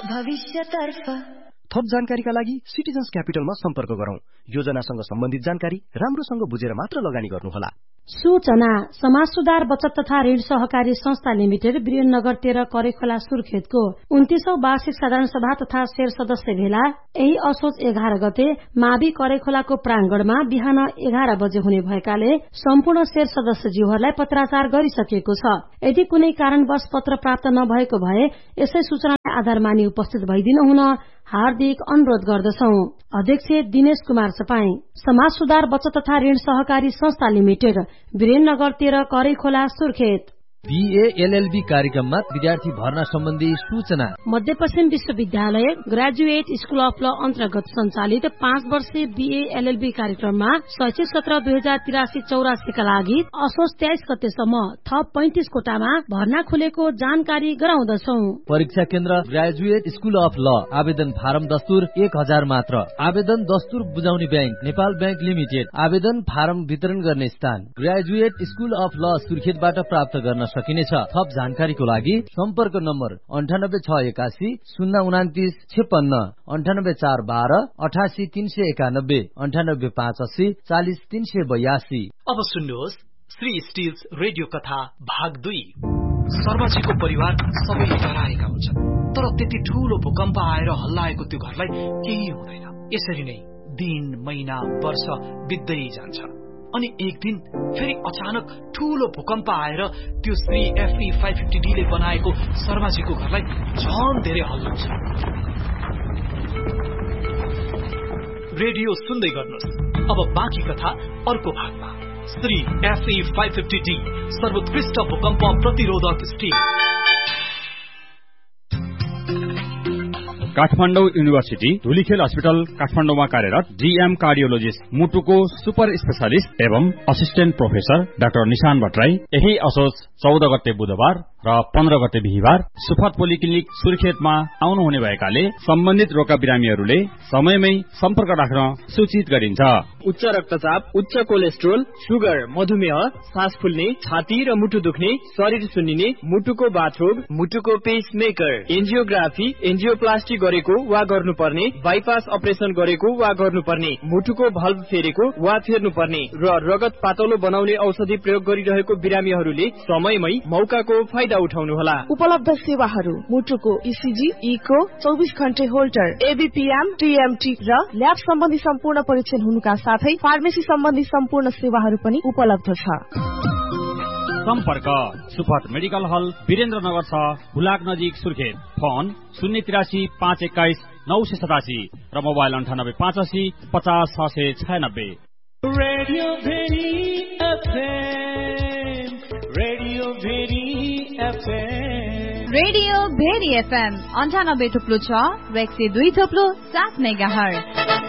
भविष्यतर्फ। थप जानकारीका लागि सिटिजन्स क्यापिटलमा सम्पर्क गरौं। योजनासँग सम्बन्धित जानकारी राम्रोसँग बुझेर मात्र लगानी गर्नुहोला। सूचना समाज सुधार बचत तथा ऋण सहकारी संस्था लिमिटेड वीरेन्द्रनगर 13 करेखोला सुर्खेतको 29औं वार्षिक साधारण सभा तथा शेर सदस्य भेला यही असोज 11 गते मावि करेखोलाको प्रांगणमा बिहान 11 बजे हुने भएकाले सम्पूर्ण शेर सदस्यज्यूहरूलाई पत्राचार गरिसकिएको छ। यदि कुनै कारणवश पत्र प्राप्त नभएको भए यसै सूचनालाई आधार मानि उपस्थित भइदिनु हुन हार्दिक अनुरोध गर्दछौं। अध्यक्ष दिनेश कुमार चपाई, समाज सुधार बचत तथा ऋण सहकारी संस्था limited, Birendranagar 13 करैखोला Surkhet. BA LLB कार्यक्रममा विद्यार्थी भर्ना सम्बन्धी सूचना। मध्यपश्चिम विश्वविद्यालय ग्रेजुएट स्कूल अफ ल अन्तर्गत सञ्चालित 5 वर्षीय बीए एलएलबी कार्यक्रममा शैक्षिक सत्र 2083-84 का लागि असोज 23 गतेसम्म थप 35 कोटामा भर्ना खुलेको जानकारी गराउँदछौ। परीक्षा केन्द्र ग्रेजुएट स्कूल अफ ल। आवेदन फारम दस्तुर 1000 मात्र। आवेदन दस्तुर बुझाउने ब्याङ्क नेपाल ब्याङ्क लिमिटेड। आवेदन फारम वितरण गर्ने स्थान ग्रेजुएट स्कूल अफ ल सुर्खेतबाट प्राप्त गर्न सकिनेछ। थप जानकारीको लागि सम्पर्क नम्बर 98681 029 56, 98412 88 391, 98580 40 382। अब सुन्नुहोस् श्री स्टिल्स रेडियो कथा भाग 2। सर्वजीको परिवार सबै डराएका हुन्छन्, तर त्यति ठूलो भूकम्प आएर हल्लाएको त्यो घरलाई केही हुँदैन। यसरी नै दिन, महिना, वर्ष बित्दै जान्छ अनि एक दिन फेरि अचानक ठूलो भूकम्प आएर त्यो श्री FE 550D ले बनाएको शर्माजीको घरलाई झन धेरै हल्लाउँछ। रेडियो सुन्दै गर्नुहोस्। अब बाँकी कथा अर्को भागमा। श्री FE 550D सर्वोत्कृष्ट भूकम्प प्रतिरोधक स्टिल। काठमाडौँ युनिभर्सिटी धुलीखेल अस्पताल काठमाडौँमा कार्यरत जीएम कार्डियोलोजिस्ट मुटुको सुपर स्पेशलिस्ट एवं असिस्टेन्ट प्रोफेसर डाक्टर निशान भट्टराई यही असोज 14 गते बुधबार र 15 गते बिहीबार सुफत पोलिक्लिनिक सुर्खेतमा आउनुहुने भएकाले सम्बन्धित रोगका बिरामीहरूले समयमै सम्पर्क राख्न सूचित गरिन्छ। उच्च रक्तचाप, उच्च कोलेस्ट्रोल, सुगर, मधुमेह, सास फुल्ने, छाती र मुटु दुख्ने, शरीर सुन्निने, मुटुको बाथरोग, मुटुको पेसमेकर, एन्जियोग्राफी, एन्जियोप्लास्टी गरेको वा गर्नुपर्ने, बाइपास अपरेसन गरेको वा गर्नुपर्ने, मुटुको भल्भ फेरेको वा फेर्नुपर्ने र रगत पातलो बनाउने औषधि प्रयोग गरिरहेको बिरामीहरूले समयमै मौकाको फाइदा उठाउनुहोला। उपलब्ध सेवाहरू मुटुको ECG, इको, 24 घण्टे होल्टर, ABPM, TMT र ल्याब सम्बन्धी सम्पूर्ण परीक्षण हुनुका साथै फार्मेसी सम्बन्धी सम्पूर्ण सेवाहरू पनि उपलब्ध छ। सम्पर्क सुफत मेडिकल हल वीरेन्द्रनगर 6 हुलाक नजिक सुर्खेत। फोन 083 521 987 र mobile 9885 50 696। Radio very FM, radio very FM, radio very FM 98.6 र 102.7 मेगाहर्ज।